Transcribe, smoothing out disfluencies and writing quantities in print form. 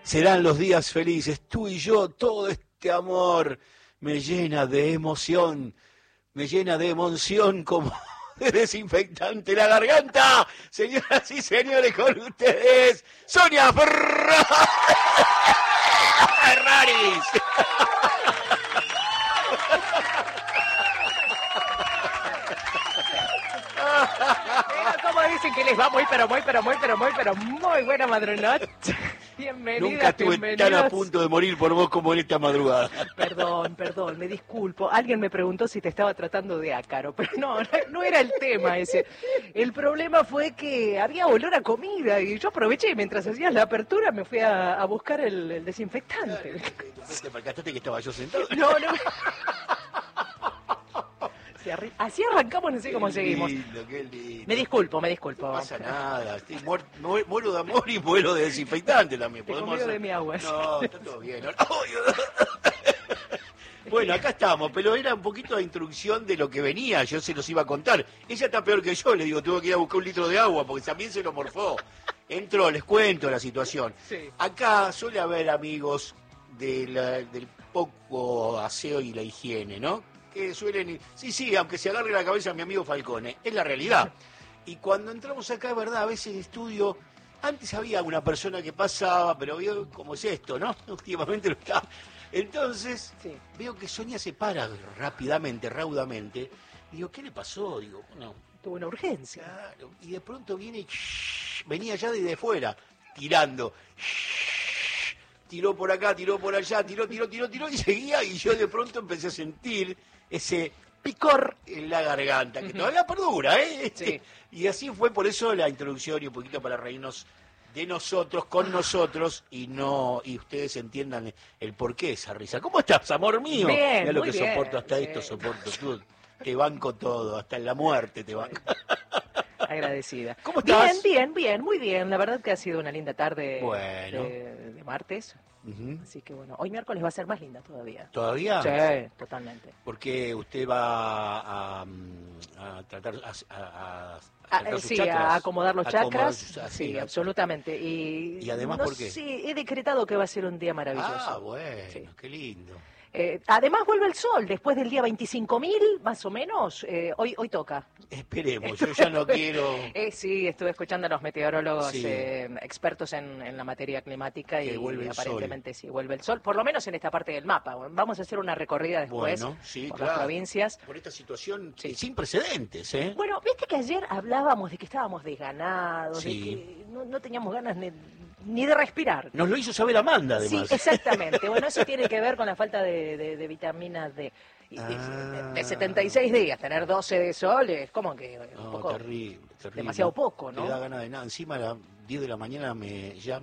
Serán los días felices, tú y yo, todo este amor me llena de emoción como de desinfectante la garganta. Señoras y señores, con ustedes, Sonia Ferraris. ¿Cómo dicen que les va muy buena madrugada? Bienvenidas, Nunca estuve tan a punto de morir por vos como en esta madrugada. Perdón, me disculpo. Alguien me preguntó si te estaba tratando de ácaro, pero no era el tema ese. El problema fue que había olor a comida y yo aproveché mientras hacías la apertura, me fui a buscar el desinfectante. ¿Te percataste que estaba yo sentado? No. Así arrancamos, no sé cómo seguimos. Qué lindo. Me disculpo. No pasa nada, estoy muero de amor y muero de desinfectante también. Te convido de mi agua. No, está todo bien. Bueno, acá estamos, pero era un poquito de introducción de lo que venía, yo se los iba a contar. Ella está peor que yo, le digo, tuve que ir a buscar un litro de agua porque también se lo morfó. Entró, les cuento la situación. Sí. Acá suele haber amigos del poco aseo y la higiene, ¿no? Que suelen... Sí, aunque se agarre la cabeza a mi amigo Falcone, es la realidad. Y cuando entramos acá, es verdad, a veces el estudio... Antes había una persona que pasaba, pero veo cómo es esto, ¿no? Últimamente lo está... Entonces, sí, veo que Sonia se para rápidamente, raudamente. Digo, ¿qué le pasó? Digo, bueno... Tuvo una urgencia. Claro, y de pronto viene y... venía ya desde fuera, tirando... Tiró por acá, tiró por allá, tiró, y seguía, y yo de pronto empecé a sentir ese picor en la garganta, que todavía perdura, ¿eh? Sí. Y así fue, por eso la introducción y un poquito para reírnos de nosotros, con nosotros, y ustedes entiendan el porqué de esa risa. ¿Cómo estás, amor mío? Bien, Mirá lo muy que bien, soporto, hasta sí. esto soporto, tú, te banco todo, hasta en la muerte te banco. Agradecida. ¿Cómo estás? Bien, muy bien. La verdad que ha sido una linda tarde de martes. Uh-huh. Así que bueno, hoy miércoles va a ser más linda todavía. ¿Todavía? Sí, totalmente. Porque usted va a tratar sus sí, chakras, a acomodar los chakras. Sí, absolutamente. Y además, ¿por qué? Sí, he decretado que va a ser un día maravilloso. Ah, bueno, sí. Qué lindo. Además vuelve el sol, después del día 25.000, más o menos, hoy toca. Esperemos, yo ya no quiero... sí, estuve escuchando a los meteorólogos sí. Expertos en la materia climática que y aparentemente sí, vuelve el sol, por lo menos en esta parte del mapa. Vamos a hacer una recorrida después por las provincias. Por esta situación sin precedentes, ¿eh? Bueno, viste que ayer hablábamos de que estábamos desganados, sí. de que no teníamos ganas ni de respirar. Nos lo hizo saber Amanda, además. Sí, exactamente. Bueno, eso tiene que ver con la falta de vitaminas D. De 76 días, tener 12 de sol es como que un poco terrible. demasiado poco, ¿no? No te da ganas de nada. Encima a las 10 de la mañana me llama